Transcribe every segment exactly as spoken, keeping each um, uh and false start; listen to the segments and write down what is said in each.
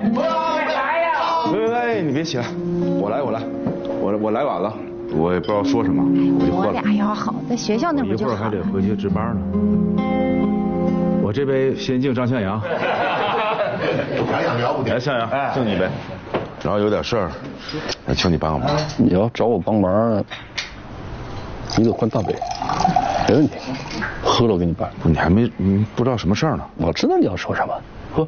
我来呀！ 喂喂喂，你别起来，我来我来，我我来晚了，我也不知道说什么，我就喝了。 我俩要好，在学校那会儿就好。 一会儿还得回去值班呢。我这杯先敬张向阳。 洋洋了不得。 来，向阳，敬你一杯。然后有点事儿，请你帮个忙。 你要找我帮忙，你得换大杯，没问题。喝了我给你办。 你还没，你不知道什么事儿呢？ 我知道你要说什么，喝。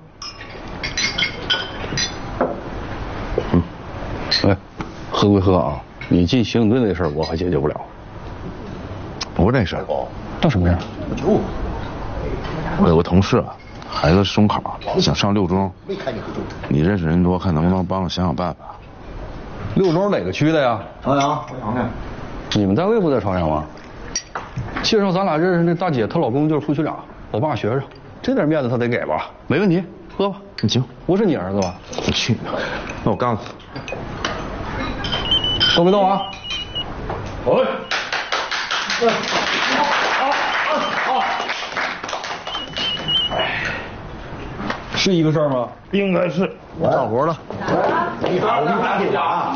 嗯，哎，喝归喝啊，你进刑警队那事儿我还解决不了。 不是那事儿。 那什么事？ 我有个同事啊，孩子中考，想上六中。你认识人多，看能不能帮我想想办法。 六中哪个区的呀？ 朝阳，朝阳的。 你们单位不在朝阳吗？介绍咱俩认识那大姐，她老公就是副区长，我爸学生，这点面子他得给吧？没问题，喝吧。 你行， 不是你儿子吧？ 我去，那我告诉你，动没动啊？ 喂。 是一个事儿吗？ 应该是。 我干活了。 你打我给你打电话啊！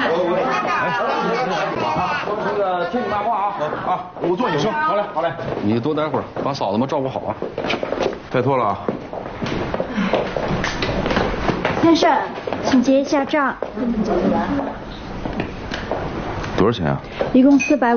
那个听你妈话啊啊！我坐你车。好嘞，好嘞。你多待会儿，把嫂子们照顾好啊。 拜托了啊。 先生，请结一下账。 多少钱啊？ 一共四百。